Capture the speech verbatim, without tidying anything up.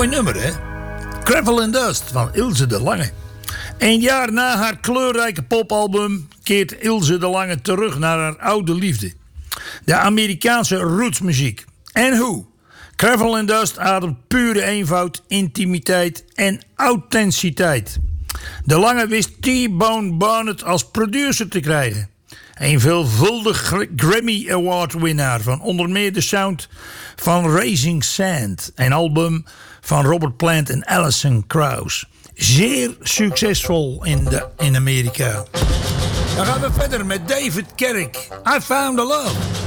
Mooi nummer, hè? Gravel and Dust van Ilse de Lange. Een jaar na haar kleurrijke popalbum keert Ilse de Lange terug naar haar oude liefde. De Amerikaanse rootsmuziek. En hoe? Gravel and Dust ademt pure eenvoud, intimiteit en authenticiteit. De Lange wist T-Bone Burnett als producer te krijgen. Een veelvuldig Grammy Award winnaar van onder meer de sound van Raising Sand. Een album van Robert Plant en Alison Krauss. Zeer succesvol in, de, in Amerika. Dan gaan we verder met David Kerrick. I Found a Love.